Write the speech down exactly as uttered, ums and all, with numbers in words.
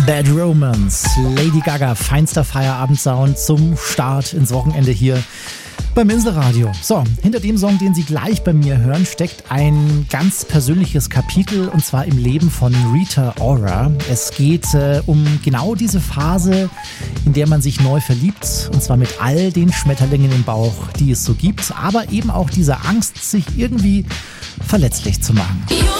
Bad Romance, Lady Gaga, feinster Feierabendsound zum Start ins Wochenende hier beim Inselradio. So, hinter dem Song, den Sie gleich bei mir hören, steckt ein ganz persönliches Kapitel, und zwar im Leben von Rita Ora. Es geht äh, um genau diese Phase, in der man sich neu verliebt, und zwar mit all den Schmetterlingen im Bauch, die es so gibt, aber eben auch diese Angst, sich irgendwie verletzlich zu machen.